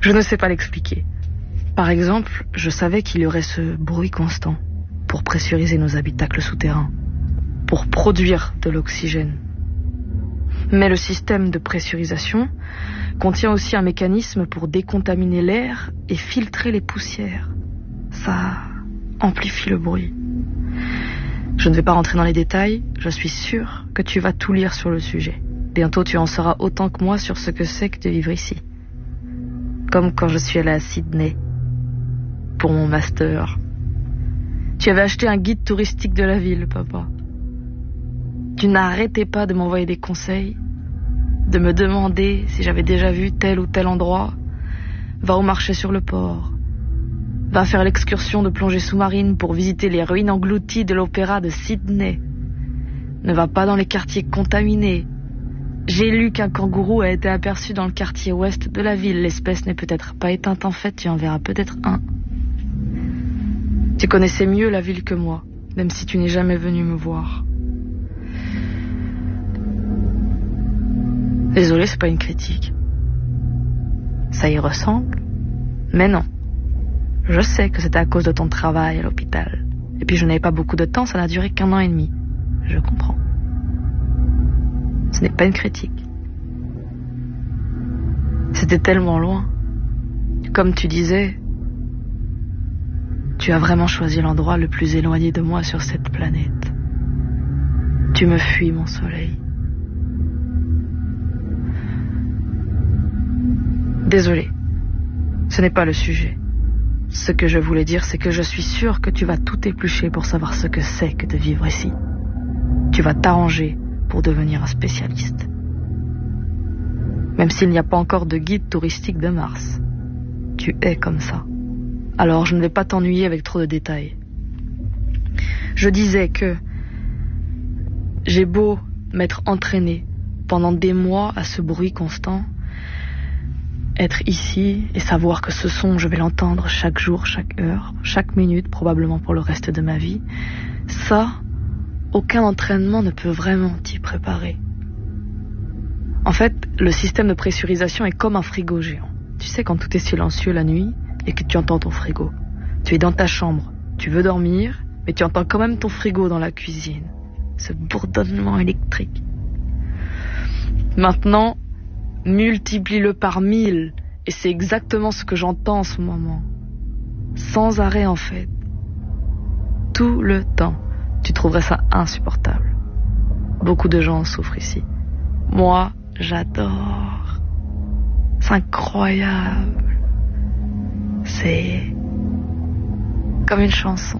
Je ne sais pas l'expliquer. Par exemple, je savais qu'il y aurait ce bruit constant pour pressuriser nos habitacles souterrains, pour produire de l'oxygène. Mais le système de pressurisation contient aussi un mécanisme pour décontaminer l'air et filtrer les poussières. Ça amplifie le bruit. Je ne vais pas rentrer dans les détails, je suis sûre que tu vas tout lire sur le sujet. Bientôt tu en sauras autant que moi sur ce que c'est que de vivre ici. Comme quand je suis allée à Sydney pour mon master. Tu avais acheté un guide touristique de la ville, papa. Tu n'arrêtais pas de m'envoyer des conseils, de me demander si j'avais déjà vu tel ou tel endroit. Va au marché sur le port. Va faire l'excursion de plongée sous-marine pour visiter les ruines englouties de l'opéra de Sydney. Ne va pas dans les quartiers contaminés. J'ai lu qu'un kangourou a été aperçu dans le quartier ouest de la ville. L'espèce n'est peut-être pas éteinte en fait, tu en verras peut-être un. Tu connaissais mieux la ville que moi, même si tu n'es jamais venu me voir. Désolé, c'est pas une critique. Ça y ressemble, mais non. Je sais que c'était à cause de ton travail à l'hôpital. Et puis je n'avais pas beaucoup de temps, ça n'a duré qu'1 an et demi. Je comprends. Ce n'est pas une critique. C'était tellement loin. Comme tu disais, tu as vraiment choisi l'endroit le plus éloigné de moi sur cette planète. Tu me fuis, mon soleil. Désolé, ce n'est pas le sujet. Ce que je voulais dire, c'est que je suis sûre que tu vas tout éplucher pour savoir ce que c'est que de vivre ici. Tu vas t'arranger pour devenir un spécialiste. Même s'il n'y a pas encore de guide touristique de Mars. Tu es comme ça. Alors je ne vais pas t'ennuyer avec trop de détails. Je disais que j'ai beau m'être entraînée pendant des mois à ce bruit constant, être ici et savoir que ce son, je vais l'entendre chaque jour, chaque heure, chaque minute, probablement pour le reste de ma vie, ça, aucun entraînement ne peut vraiment t'y préparer. En fait, le système de pressurisation est comme un frigo géant. Tu sais, quand tout est silencieux la nuit et que tu entends ton frigo. Tu es dans ta chambre, tu veux dormir, mais tu entends quand même ton frigo dans la cuisine. Ce bourdonnement électrique. Maintenant, multiplie-le par 1000, et c'est exactement ce que j'entends en ce moment. Sans arrêt, en fait. Tout le temps. Tu trouverais ça insupportable. Beaucoup de gens en souffrent ici. Moi, j'adore. C'est incroyable. C'est comme une chanson.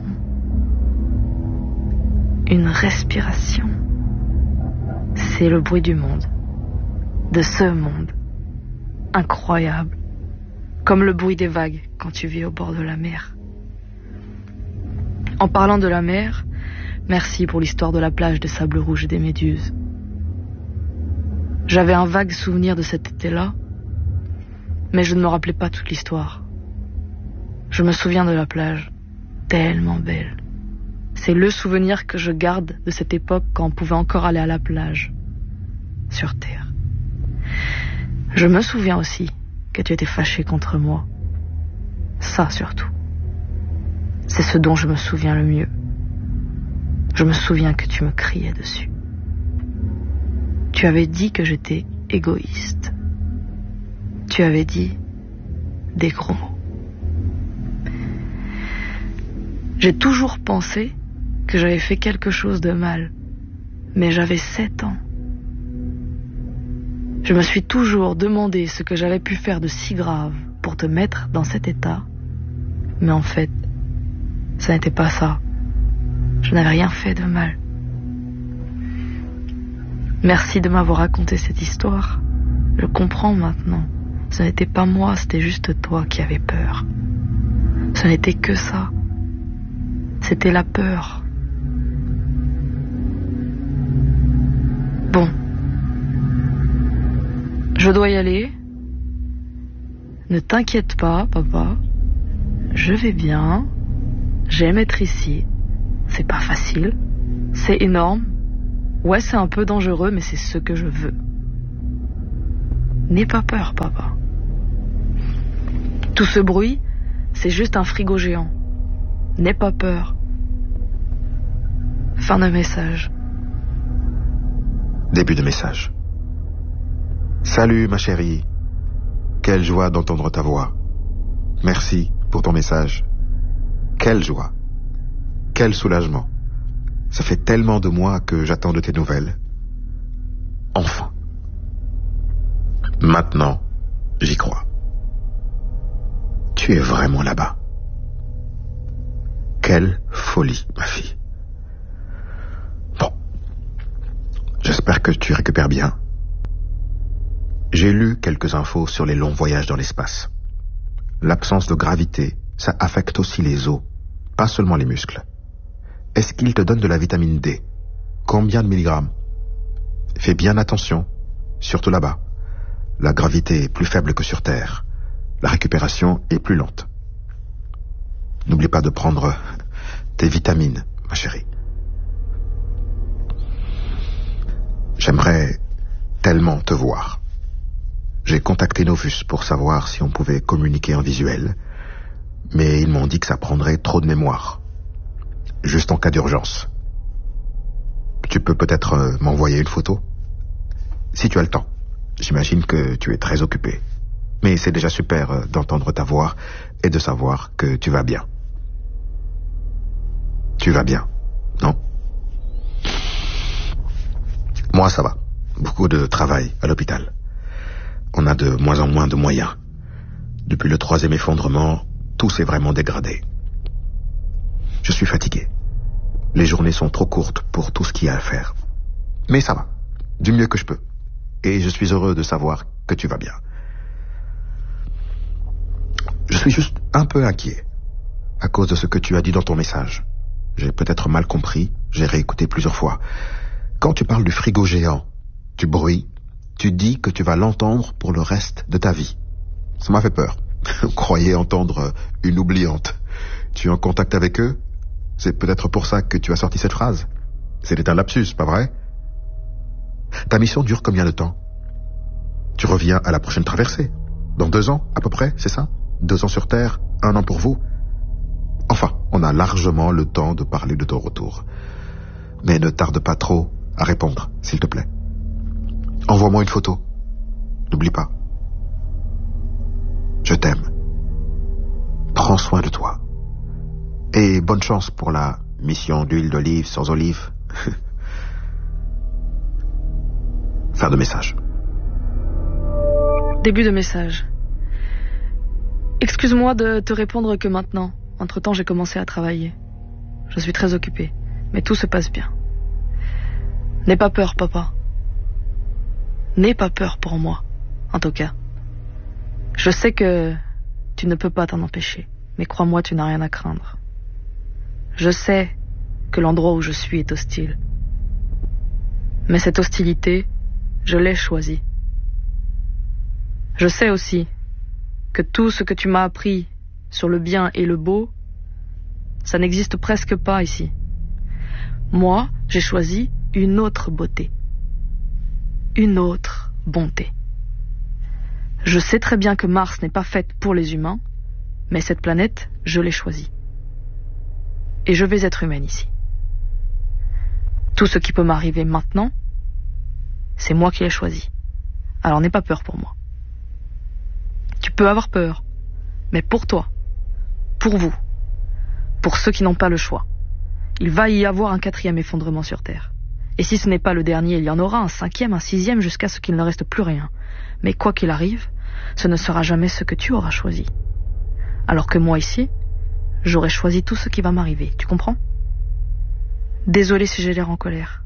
Une respiration. C'est le bruit du monde. De ce monde. Incroyable. Comme le bruit des vagues quand tu vis au bord de la mer. En parlant de la mer, merci pour l'histoire de la plage des sables rouges et des méduses. J'avais un vague souvenir de cet été-là, mais je ne me rappelais pas toute l'histoire. Je me souviens de la plage, tellement belle. C'est le souvenir que je garde de cette époque quand on pouvait encore aller à la plage, sur Terre. Je me souviens aussi que tu étais fâché contre moi. Ça surtout. C'est ce dont je me souviens le mieux. Je me souviens que tu me criais dessus. Tu avais dit que j'étais égoïste. Tu avais dit des gros mots. J'ai toujours pensé que j'avais fait quelque chose de mal, mais j'avais 7 ans. Je me suis toujours demandé ce que j'avais pu faire de si grave pour te mettre dans cet état, mais en fait, ça n'était pas ça. Je n'avais rien fait de mal. Merci de m'avoir raconté cette histoire. Je comprends maintenant. Ce n'était pas moi, c'était juste toi qui avais peur. Ce n'était que ça. C'était la peur. Bon. Je dois y aller. Ne t'inquiète pas, papa. Je vais bien. J'aime être ici. C'est pas facile. C'est énorme. Ouais, c'est un peu dangereux, mais c'est ce que je veux. N'aie pas peur, papa. Tout ce bruit, c'est juste un frigo géant. N'aie pas peur. Fin de message. Début de message. Salut ma chérie. Quelle joie d'entendre ta voix. Merci pour ton message. Quelle joie. Quel soulagement. Ça fait tellement de mois que j'attends de tes nouvelles. Enfin. Maintenant, j'y crois. Tu es vraiment là-bas. Quelle folie, ma fille. Bon. J'espère que tu récupères bien. J'ai lu quelques infos sur les longs voyages dans l'espace. L'absence de gravité, ça affecte aussi les os, pas seulement les muscles. Est-ce qu'il te donne de la vitamine D? Combien de milligrammes? Fais bien attention, surtout là-bas. La gravité est plus faible que sur Terre. La récupération est plus lente. N'oublie pas de prendre tes vitamines, ma chérie. J'aimerais tellement te voir. J'ai contacté Novus pour savoir si on pouvait communiquer en visuel, mais ils m'ont dit que ça prendrait trop de mémoire. Juste en cas d'urgence. Tu peux peut-être m'envoyer une photo? Si tu as le temps. J'imagine que tu es très occupé. Mais c'est déjà super d'entendre ta voix et de savoir que tu vas bien. Tu vas bien, non? Moi, ça va. Beaucoup de travail à l'hôpital. On a de moins en moins de moyens. Depuis le 3e effondrement, tout s'est vraiment dégradé. Je suis fatigué. Les journées sont trop courtes pour tout ce qu'il y a à faire. Mais ça va, du mieux que je peux. Et je suis heureux de savoir que tu vas bien. Je suis juste un peu inquiet à cause de ce que tu as dit dans ton message. J'ai peut-être mal compris, j'ai réécouté plusieurs fois. Quand tu parles du frigo géant, du bruit, tu dis que tu vas l'entendre pour le reste de ta vie. Ça m'a fait peur. Croyez entendre une oubliante. Tu es en contact avec eux? C'est peut-être pour ça que tu as sorti cette phrase. C'était un lapsus, pas vrai? Ta mission dure combien de temps? Tu reviens à la prochaine traversée? Dans 2 ans, à peu près, c'est ça? 2 ans sur Terre, 1 an pour vous? Enfin, on a largement le temps de parler de ton retour. Mais ne tarde pas trop à répondre, s'il te plaît. Envoie-moi une photo. N'oublie pas. Je t'aime. Prends soin de toi. Et bonne chance pour la mission d'huile d'olive sans olive. Fin de message. Début de message. Excuse-moi de te répondre que maintenant. Entre-temps, j'ai commencé à travailler. Je suis très occupée, mais tout se passe bien. N'aie pas peur, papa. N'aie pas peur pour moi, en tout cas. Je sais que tu ne peux pas t'en empêcher, mais crois-moi, tu n'as rien à craindre. Je sais que l'endroit où je suis est hostile. Mais cette hostilité, je l'ai choisie. Je sais aussi que tout ce que tu m'as appris sur le bien et le beau, ça n'existe presque pas ici. Moi, j'ai choisi une autre beauté. Une autre bonté. Je sais très bien que Mars n'est pas faite pour les humains, mais cette planète, je l'ai choisie. Et je vais être humaine ici. Tout ce qui peut m'arriver maintenant, c'est moi qui l'ai choisi. Alors n'aie pas peur pour moi. Tu peux avoir peur, mais pour toi, pour vous, pour ceux qui n'ont pas le choix, il va y avoir un 4e effondrement sur Terre. Et si ce n'est pas le dernier, il y en aura un 5e, un 6e, jusqu'à ce qu'il ne reste plus rien. Mais quoi qu'il arrive, ce ne sera jamais ce que tu auras choisi. Alors que moi ici, j'aurais choisi tout ce qui va m'arriver, tu comprends? Désolé si j'ai l'air en colère.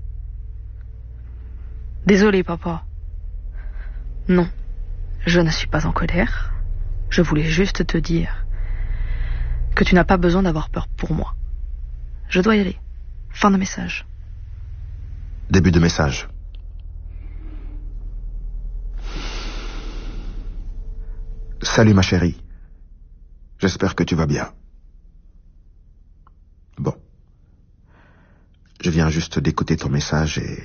Désolé, papa. Non, je ne suis pas en colère. Je voulais juste te dire que tu n'as pas besoin d'avoir peur pour moi. Je dois y aller. Fin de message. Début de message. Salut ma chérie. J'espère que tu vas bien. Bon. Je viens juste d'écouter ton message et...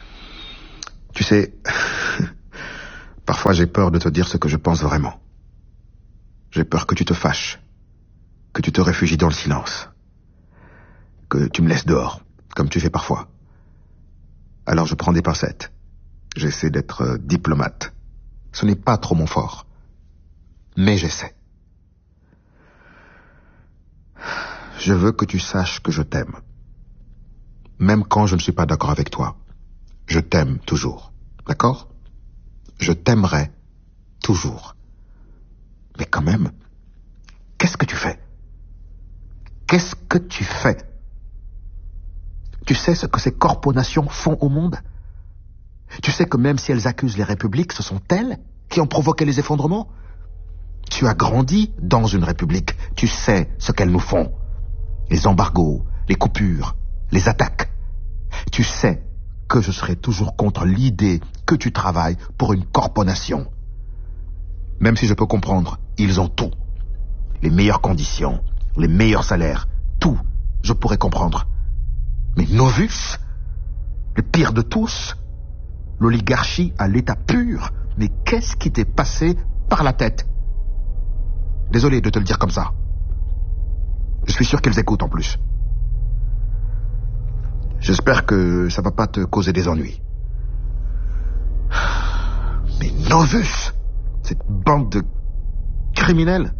Tu sais, parfois j'ai peur de te dire ce que je pense vraiment. J'ai peur que tu te fâches, que tu te réfugies dans le silence, que tu me laisses dehors, comme tu fais parfois. Alors je prends des pincettes. J'essaie d'être diplomate. Ce n'est pas trop mon fort, mais j'essaie. Je veux que tu saches que je t'aime. Même quand je ne suis pas d'accord avec toi, je t'aime toujours. D'accord ? Je t'aimerai toujours. Mais quand même, qu'est-ce que tu fais ? Qu'est-ce que tu fais ? Tu sais ce que ces corporations font au monde ? Tu sais que même si elles accusent les républiques, ce sont elles qui ont provoqué les effondrements ? Tu as grandi dans une république. Tu sais ce qu'elles nous font. Les embargos, les coupures, les attaques. Tu sais que je serai toujours contre l'idée que tu travailles pour une corporation. Même si je peux comprendre, ils ont tout. Les meilleures conditions, les meilleurs salaires, tout, je pourrais comprendre. Mais Novus, le pire de tous, l'oligarchie à l'état pur, mais qu'est-ce qui t'est passé par la tête ? Désolé de te le dire comme ça. Je suis sûr qu'elles écoutent en plus. J'espère que ça va pas te causer des ennuis. Mais Novus, cette bande de criminels.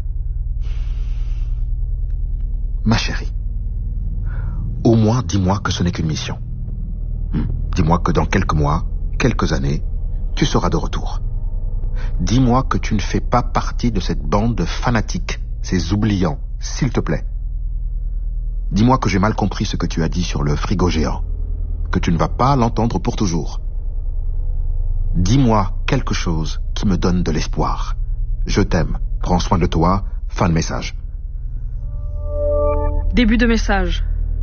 Ma chérie, au moins dis-moi que ce n'est qu'une mission. Dis-moi que dans quelques mois, quelques années, tu seras de retour. Dis-moi que tu ne fais pas partie de cette bande de fanatiques, ces oubliants, s'il te plaît. Dis-moi que j'ai mal compris ce que tu as dit sur le frigo géant, que tu ne vas pas l'entendre pour toujours. Dis-moi quelque chose qui me donne de l'espoir. Je t'aime, prends soin de toi, fin de message. Début de message.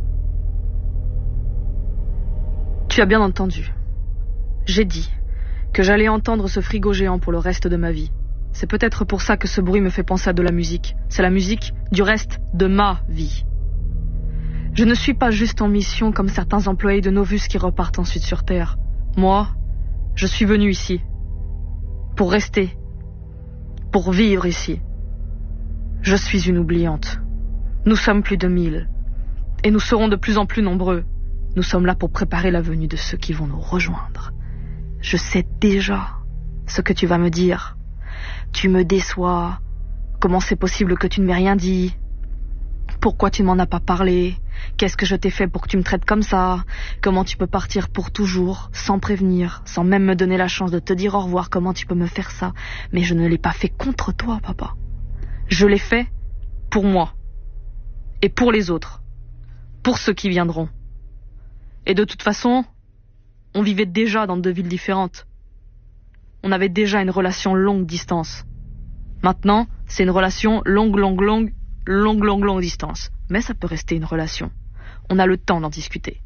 Tu as bien entendu. J'ai dit que j'allais entendre ce frigo géant pour le reste de ma vie. C'est peut-être pour ça que ce bruit me fait penser à de la musique. C'est la musique du reste de ma vie. Je ne suis pas juste en mission comme certains employés de Novus qui repartent ensuite sur Terre. Moi, je suis venu ici. Pour rester. Pour vivre ici. Je suis une oubliante. Nous sommes plus de 1000. Et nous serons de plus en plus nombreux. Nous sommes là pour préparer la venue de ceux qui vont nous rejoindre. Je sais déjà ce que tu vas me dire. Tu me déçois. Comment c'est possible que tu ne m'aies rien dit ? Pourquoi tu m'en as pas parlé ? Qu'est-ce que je t'ai fait pour que tu me traites comme ça ? Comment tu peux partir pour toujours, sans prévenir, sans même me donner la chance de te dire au revoir ? Comment tu peux me faire ça ? Mais je ne l'ai pas fait contre toi, papa. Je l'ai fait pour moi. Et pour les autres. Pour ceux qui viendront. Et de toute façon, on vivait déjà dans 2 villes différentes. On avait déjà une relation longue distance. Maintenant, c'est une relation longue distance. Mais ça peut rester une relation. On a le temps d'en discuter.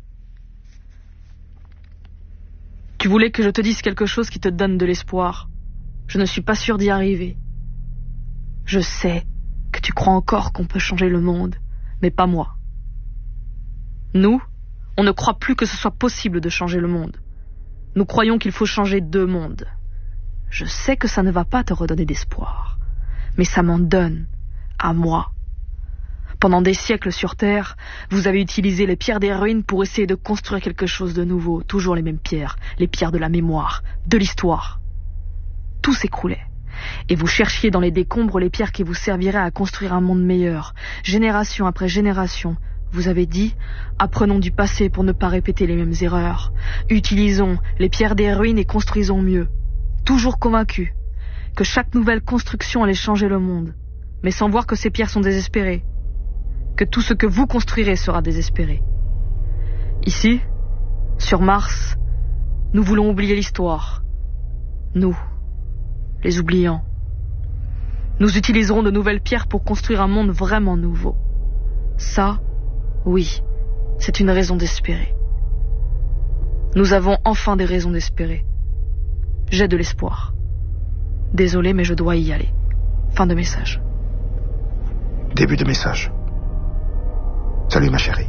Tu voulais que je te dise quelque chose qui te donne de l'espoir. Je ne suis pas sûre d'y arriver. Je sais que tu crois encore qu'on peut changer le monde, mais pas moi. Nous, on ne croit plus que ce soit possible de changer le monde. Nous croyons qu'il faut changer 2 mondes. Je sais que ça ne va pas te redonner d'espoir, mais ça m'en donne, à moi. Pendant des siècles sur Terre, vous avez utilisé les pierres des ruines pour essayer de construire quelque chose de nouveau. Toujours les mêmes pierres, les pierres de la mémoire, de l'histoire. Tout s'écroulait. Et vous cherchiez dans les décombres les pierres qui vous serviraient à construire un monde meilleur. Génération après génération, vous avez dit, apprenons du passé pour ne pas répéter les mêmes erreurs. Utilisons les pierres des ruines et construisons mieux. Toujours convaincus que chaque nouvelle construction allait changer le monde, mais sans voir que ces pierres sont désespérées. Que tout ce que vous construirez sera désespéré. Ici, sur Mars, nous voulons oublier l'histoire. Nous, les oubliants. Nous utiliserons de nouvelles pierres pour construire un monde vraiment nouveau. Ça, oui, c'est une raison d'espérer. Nous avons enfin des raisons d'espérer. J'ai de l'espoir. Désolé, mais je dois y aller. Fin de message. Début de message. Salut ma chérie.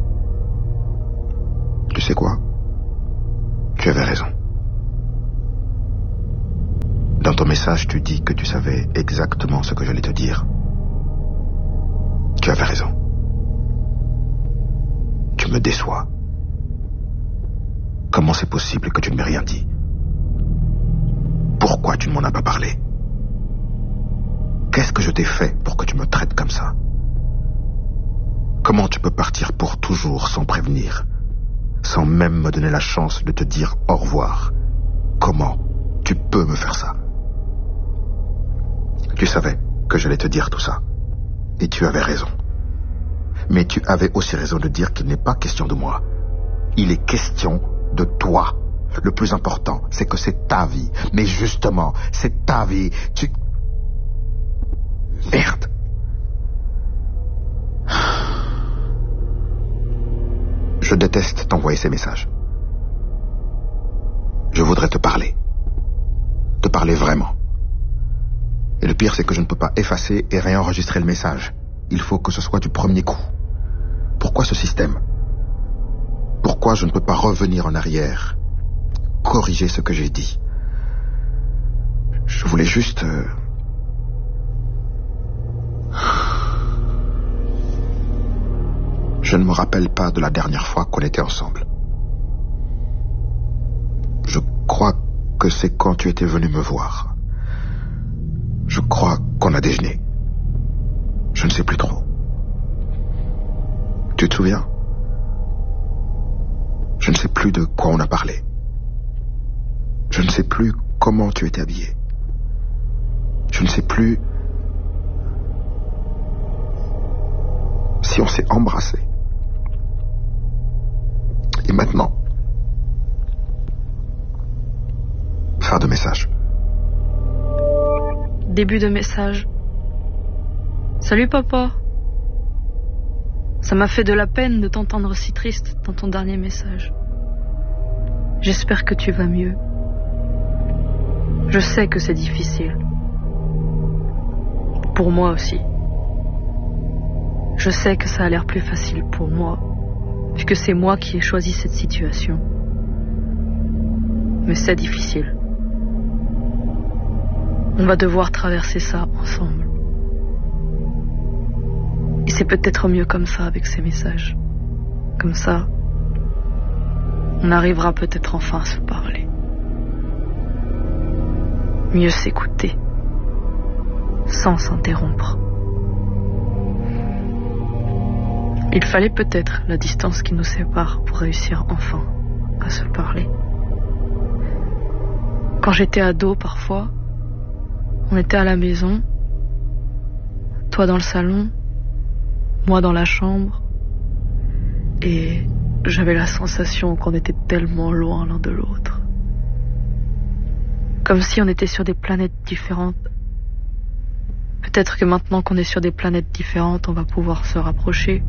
Tu sais quoi ? Tu avais raison. Dans ton message, tu dis que tu savais exactement ce que j'allais te dire. Tu avais raison. Tu me déçois. Comment c'est possible que tu ne m'aies rien dit? Pourquoi tu ne m'en as pas parlé? Qu'est-ce que je t'ai fait pour que tu me traites comme ça? Comment tu peux partir pour toujours sans prévenir, sans même me donner la chance de te dire au revoir? Comment tu peux me faire ça? Tu savais que j'allais te dire tout ça. Et tu avais raison. Mais tu avais aussi raison de dire qu'il n'est pas question de moi. Il est question de toi. Le plus important, c'est que c'est ta vie. Mais justement, c'est ta vie. Merde. Je déteste t'envoyer ces messages. Je voudrais te parler. Te parler vraiment. Et le pire, c'est que je ne peux pas effacer et réenregistrer le message. Il faut que ce soit du premier coup. Pourquoi ce système? Pourquoi je ne peux pas revenir en arrière, corriger ce que j'ai dit? Je voulais juste... Je ne me rappelle pas de la dernière fois qu'on était ensemble. Je crois que c'est quand tu étais venu me voir. Je crois qu'on a déjeuné. Je ne sais plus trop. Tu te souviens? Je ne sais plus de quoi on a parlé. Je ne sais plus comment tu étais habillé. Je ne sais plus si on s'est embrassé. Et maintenant, fin de message. Début de message. Salut papa. Ça m'a fait de la peine de t'entendre si triste dans ton dernier message. J'espère que tu vas mieux. Je sais que c'est difficile. Pour moi aussi. Je sais que ça a l'air plus facile pour moi, puisque c'est moi qui ai choisi cette situation. Mais c'est difficile. On va devoir traverser ça ensemble. Et c'est peut-être mieux comme ça avec ces messages. Comme ça, on arrivera peut-être enfin à se parler. Mieux s'écouter, sans s'interrompre. Il fallait peut-être la distance qui nous sépare pour réussir enfin à se parler. Quand j'étais ado, parfois, on était à la maison, toi dans le salon, moi dans la chambre, et j'avais la sensation qu'on était tellement loin l'un de l'autre. Comme si on était sur des planètes différentes. Peut-être que maintenant qu'on est sur des planètes différentes, on va pouvoir se rapprocher.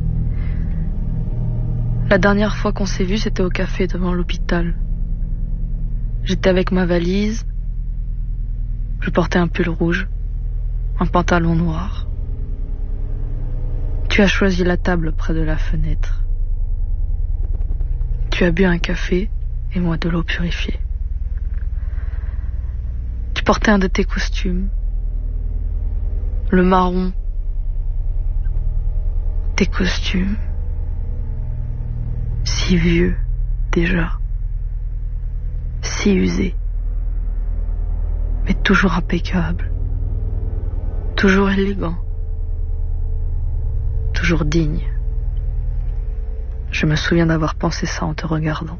La dernière fois qu'on s'est vu, c'était au café devant l'hôpital. J'étais avec ma valise. Je portais un pull rouge, un pantalon noir. Tu as choisi la table près de la fenêtre. Tu as bu un café et moi de l'eau purifiée. Tu portais un de tes costumes, le marron. Tes costumes, si vieux déjà, si usés, mais toujours impeccables, toujours élégants, toujours dignes. Je me souviens d'avoir pensé ça en te regardant.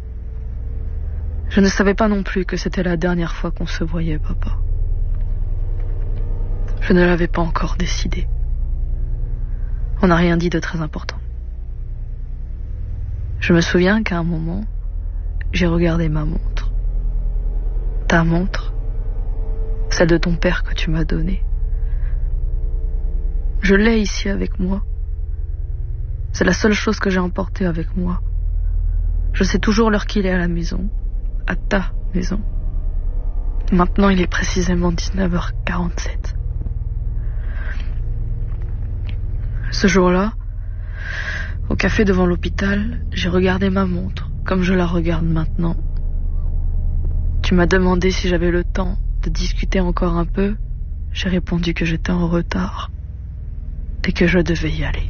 Je ne savais pas non plus que c'était la dernière fois qu'on se voyait, papa. Je ne l'avais pas encore décidé. On n'a rien dit de très important. Je me souviens qu'à un moment, j'ai regardé ma montre. Ta montre, celle de ton père que tu m'as donnée. Je l'ai ici avec moi. C'est la seule chose que j'ai emportée avec moi. Je sais toujours l'heure qu'il est à la maison, à ta maison. Maintenant, il est précisément 19h47. Ce jour-là, au café devant l'hôpital, j'ai regardé ma montre, comme je la regarde maintenant. Tu m'as demandé si j'avais le temps de discuter encore un peu, j'ai répondu que j'étais en retard et que je devais y aller.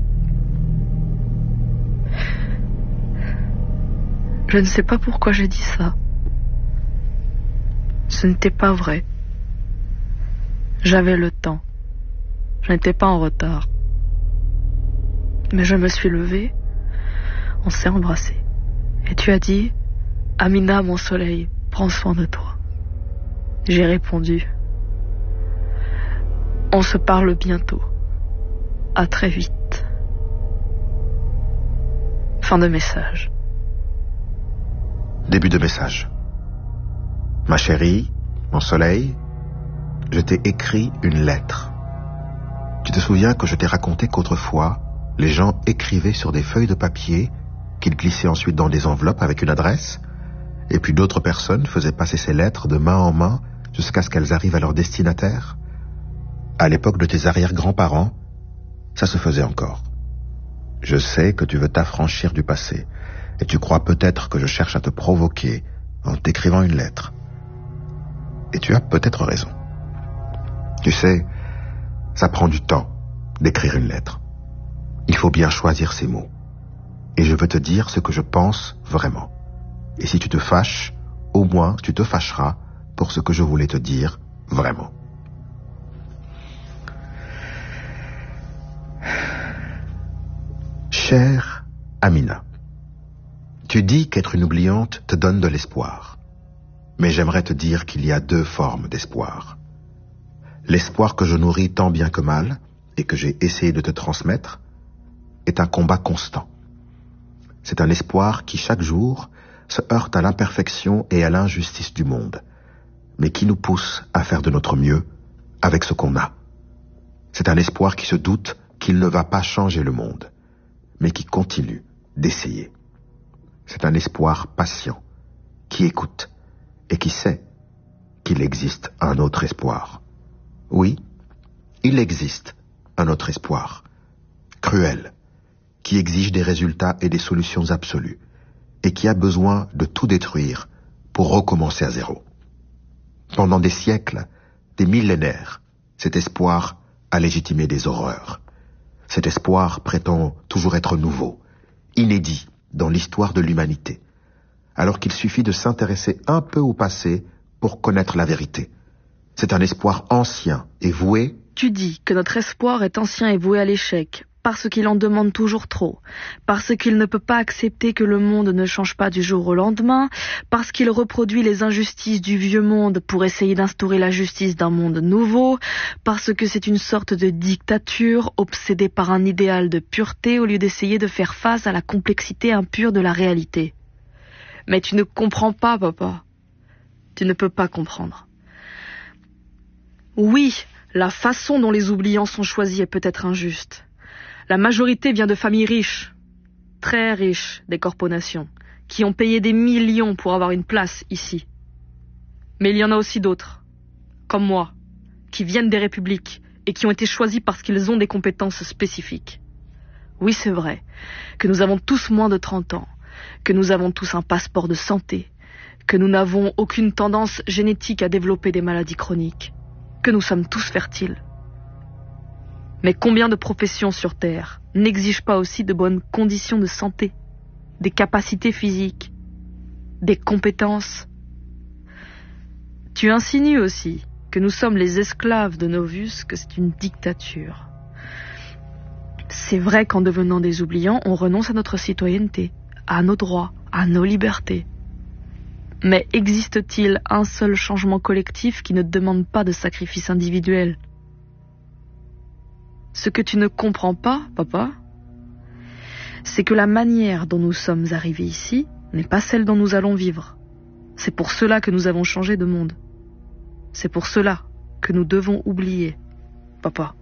Je ne sais pas pourquoi j'ai dit ça. Ce n'était pas vrai. J'avais le temps. Je n'étais pas en retard. Mais je me suis levée, on s'est embrassés. Et tu as dit, Amina, mon soleil, prends soin de toi. J'ai répondu, on se parle bientôt. À très vite. Fin de message. Début de message. Ma chérie, mon soleil, je t'ai écrit une lettre. Tu te souviens que je t'ai raconté qu'autrefois, les gens écrivaient sur des feuilles de papier qu'ils glissaient ensuite dans des enveloppes avec une adresse, et puis d'autres personnes faisaient passer ces lettres de main en main jusqu'à ce qu'elles arrivent à leur destinataire. À l'époque de tes arrière-grands-parents, ça se faisait encore. Je sais que tu veux t'affranchir du passé, et tu crois peut-être que je cherche à te provoquer en t'écrivant une lettre. Et tu as peut-être raison. Tu sais, ça prend du temps d'écrire une lettre. Il faut bien choisir ses mots. Et je veux te dire ce que je pense vraiment. Et si tu te fâches, au moins tu te fâcheras pour ce que je voulais te dire vraiment. Chère Amina, tu dis qu'être une oubliante te donne de l'espoir. Mais j'aimerais te dire qu'il y a deux formes d'espoir. L'espoir que je nourris tant bien que mal, et que j'ai essayé de te transmettre, est un combat constant. C'est un espoir qui, chaque jour, se heurte à l'imperfection et à l'injustice du monde, mais qui nous pousse à faire de notre mieux avec ce qu'on a. C'est un espoir qui se doute qu'il ne va pas changer le monde, mais qui continue d'essayer. C'est un espoir patient, qui écoute et qui sait qu'il existe un autre espoir. Oui, il existe un autre espoir, cruel, qui exige des résultats et des solutions absolues, et qui a besoin de tout détruire pour recommencer à zéro. Pendant des siècles, des millénaires, cet espoir a légitimé des horreurs. Cet espoir prétend toujours être nouveau, inédit dans l'histoire de l'humanité, alors qu'il suffit de s'intéresser un peu au passé pour connaître la vérité. C'est un espoir ancien et voué. Tu dis que notre espoir est ancien et voué à l'échec, parce qu'il en demande toujours trop, parce qu'il ne peut pas accepter que le monde ne change pas du jour au lendemain, parce qu'il reproduit les injustices du vieux monde pour essayer d'instaurer la justice d'un monde nouveau, parce que c'est une sorte de dictature obsédée par un idéal de pureté au lieu d'essayer de faire face à la complexité impure de la réalité. Mais tu ne comprends pas, papa. Tu ne peux pas comprendre. Oui, la façon dont les oubliants sont choisis est peut-être injuste. La majorité vient de familles riches, très riches, des corporations, qui ont payé des millions pour avoir une place ici. Mais il y en a aussi d'autres, comme moi, qui viennent des républiques et qui ont été choisis parce qu'ils ont des compétences spécifiques. Oui, c'est vrai que nous avons tous moins de 30 ans, que nous avons tous un passeport de santé, que nous n'avons aucune tendance génétique à développer des maladies chroniques, que nous sommes tous fertiles. Mais combien de professions sur Terre n'exigent pas aussi de bonnes conditions de santé, des capacités physiques, des compétences? Tu insinues aussi que nous sommes les esclaves de Novus, que c'est une dictature. C'est vrai qu'en devenant des oubliants, on renonce à notre citoyenneté, à nos droits, à nos libertés. Mais existe-t-il un seul changement collectif qui ne demande pas de sacrifice individuel? Ce que tu ne comprends pas, papa, c'est que la manière dont nous sommes arrivés ici n'est pas celle dont nous allons vivre. C'est pour cela que nous avons changé de monde. C'est pour cela que nous devons oublier, papa.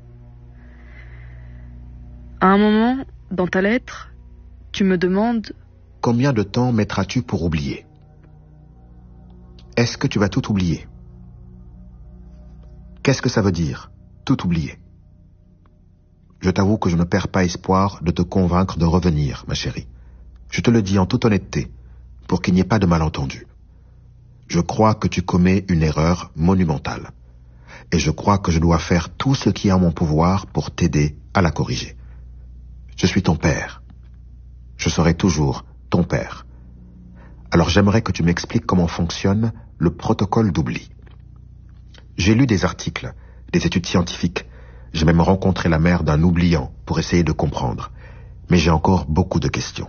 À un moment, dans ta lettre, tu me demandes... Combien de temps mettras-tu pour oublier? Est-ce que tu vas tout oublier? Qu'est-ce que ça veut dire, tout oublier? Je t'avoue que je ne perds pas espoir de te convaincre de revenir, ma chérie. Je te le dis en toute honnêteté, pour qu'il n'y ait pas de malentendu. Je crois que tu commets une erreur monumentale. Et je crois que je dois faire tout ce qui est en mon pouvoir pour t'aider à la corriger. Je suis ton père. Je serai toujours ton père. Alors j'aimerais que tu m'expliques comment fonctionne le protocole d'oubli. J'ai lu des articles, des études scientifiques. J'ai même rencontré la mère d'un oubliant pour essayer de comprendre. Mais j'ai encore beaucoup de questions.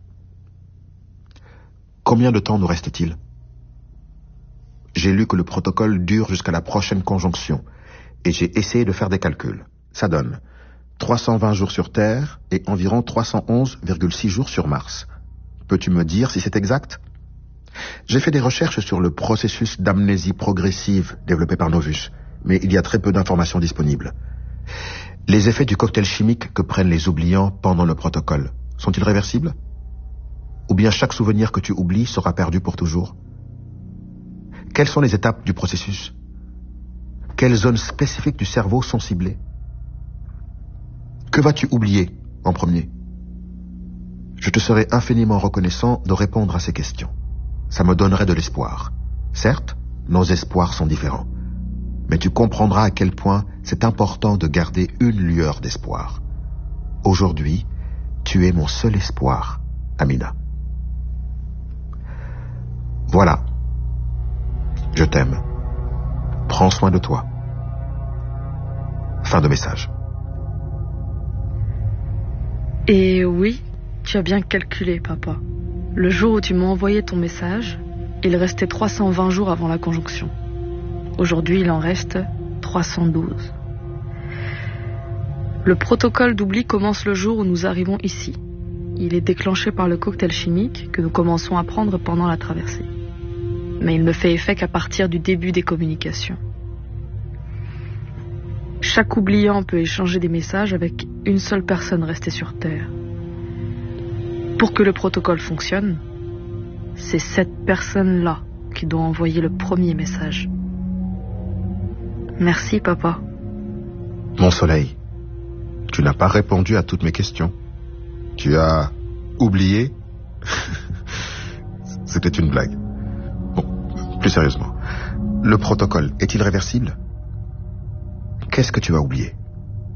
Combien de temps nous reste-t-il ? J'ai lu que le protocole dure jusqu'à la prochaine conjonction et j'ai essayé de faire des calculs. Ça donne 320 jours sur Terre et environ 311,6 jours sur Mars. Peux-tu me dire si c'est exact ? J'ai fait des recherches sur le processus d'amnésie progressive développé par Novus, mais il y a très peu d'informations disponibles. Les effets du cocktail chimique que prennent les oubliants pendant le protocole, sont-ils réversibles ? Ou bien chaque souvenir que tu oublies sera perdu pour toujours ? Quelles sont les étapes du processus ? Quelles zones spécifiques du cerveau sont ciblées ? Que vas-tu oublier en premier ? Je te serais infiniment reconnaissant de répondre à ces questions. Ça me donnerait de l'espoir. Certes, nos espoirs sont différents. Mais tu comprendras à quel point c'est important de garder une lueur d'espoir. Aujourd'hui, tu es mon seul espoir, Amina. Voilà. Je t'aime. Prends soin de toi. Fin de message. Et oui, tu as bien calculé, papa. Le jour où tu m'as envoyé ton message, il restait 320 jours avant la conjonction. Aujourd'hui, il en reste 312. Le protocole d'oubli commence le jour où nous arrivons ici. Il est déclenché par le cocktail chimique que nous commençons à prendre pendant la traversée. Mais il ne fait effet qu'à partir du début des communications. Chaque oubliant peut échanger des messages avec une seule personne restée sur Terre. Pour que le protocole fonctionne, c'est cette personne-là qui doit envoyer le premier message. Merci, papa. Mon soleil, tu n'as pas répondu à toutes mes questions. Tu as oublié ? C'était une blague. Bon, plus sérieusement, le protocole est-il réversible ? Qu'est-ce que tu as oublié ? Tout ?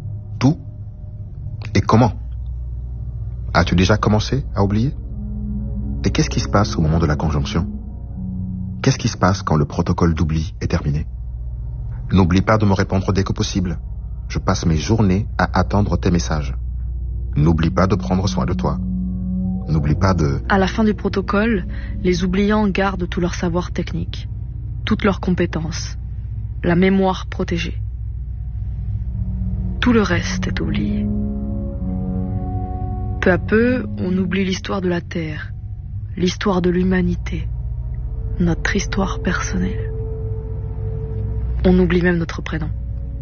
Et comment ? As-tu déjà commencé à oublier ? Et qu'est-ce qui se passe au moment de la conjonction ? Qu'est-ce qui se passe quand le protocole d'oubli est terminé ? N'oublie pas de me répondre dès que possible. Je passe mes journées à attendre tes messages. N'oublie pas de prendre soin de toi. N'oublie pas de... À la fin du protocole, les oubliants gardent tout leur savoir technique, toutes leurs compétences, la mémoire protégée. Tout le reste est oublié. Peu à peu, on oublie l'histoire de la Terre, l'histoire de l'humanité, notre histoire personnelle. On oublie même notre prénom.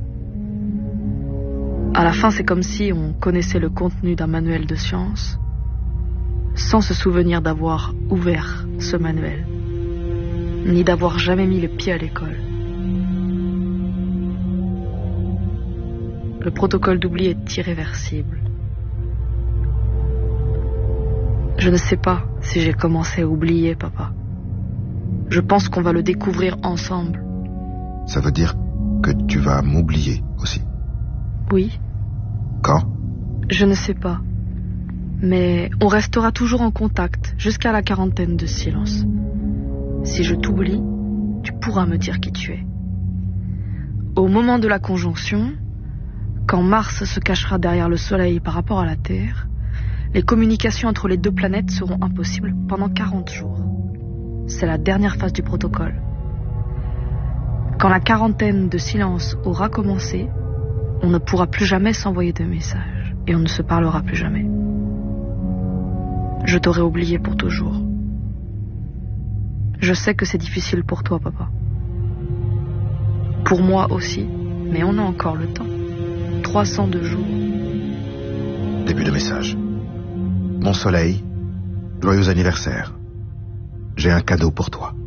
À la fin, c'est comme si on connaissait le contenu d'un manuel de science, sans se souvenir d'avoir ouvert ce manuel, ni d'avoir jamais mis le pied à l'école. Le protocole d'oubli est irréversible. Je ne sais pas si j'ai commencé à oublier, papa. Je pense qu'on va le découvrir ensemble. Ça veut dire que tu vas m'oublier aussi. Oui. Quand ? Je ne sais pas. Mais on restera toujours en contact jusqu'à la quarantaine de silence. Si je t'oublie, tu pourras me dire qui tu es. Au moment de la conjonction, quand Mars se cachera derrière le Soleil par rapport à la Terre, les communications entre les deux planètes seront impossibles pendant 40 jours. C'est la dernière phase du protocole. Quand la quarantaine de silence aura commencé, on ne pourra plus jamais s'envoyer de messages et on ne se parlera plus jamais. Je t'aurai oublié pour toujours. Je sais que c'est difficile pour toi, papa. Pour moi aussi, mais on a encore le temps. 302 jours. Début de message. Mon soleil, joyeux anniversaire. J'ai un cadeau pour toi.